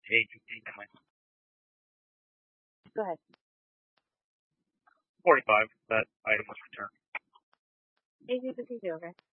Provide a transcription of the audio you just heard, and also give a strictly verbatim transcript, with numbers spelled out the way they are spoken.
Hey, Judy, Go ahead. forty-five, that item was returned. Easy procedure, okay?